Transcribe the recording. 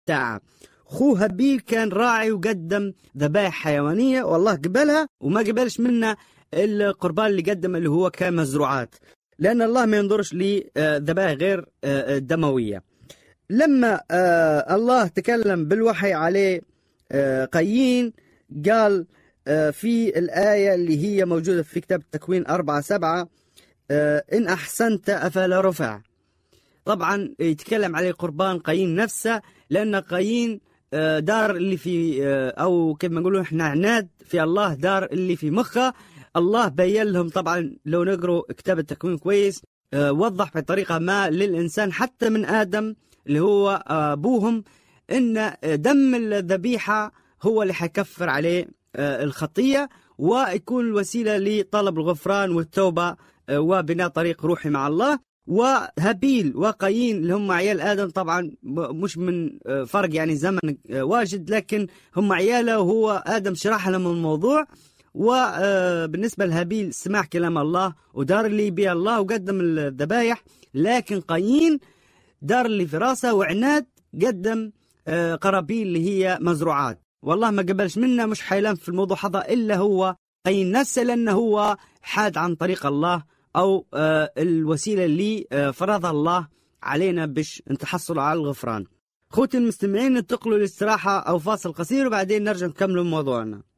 تاعه. خوه هابيل كان راعي وقدم ذبائح حيوانية والله قبلها، وما قبلش منا القربان اللي قدم اللي هو كان مزروعات، لأن الله ما ينظرش لذبائح غير دموية. لما الله تكلم بالوحي عليه قايين قال في الآية اللي هي موجودة في كتاب التكوين 4:7 إن أحسنت أفلا رفع. طبعا يتكلم عليه قربان قايين نفسه، لأن قايين دار اللي في أو كيف ما نقولوا إحنا عناد في الله، دار اللي في مخه. الله بين لهم طبعا لو نقروا كتاب التكوين كويس وضح بطريقة ما للإنسان حتى من آدم اللي هو أبوهم إن دم الذبيحة هو اللي حيكفر عليه الخطية ويكون الوسيلة لطلب الغفران والتوبة وبناء طريق روحي مع الله. وهابيل وقايين اللي هم عيال آدم طبعا مش من فرق يعني زمن واجد، لكن هم عياله وهو آدم شرح لهم الموضوع. وبالنسبة لهابيل سمع كلام الله ودار اللي بيه الله وقدم الذبايح، لكن قايين دار اللي في راسه وعناد قدم قرابين اللي هي مزروعات، والله ما قبلش منا. مش حيلان في الموضوع هذا إلا هو قايين نفسه، لأنه هو حاد عن طريق الله أو الوسيلة اللي فرضها الله علينا باش نتحصل على الغفران. خوتي المستمعين، ننتقلوا للاستراحة أو فاصل قصير وبعدين نرجع نكمل موضوعنا.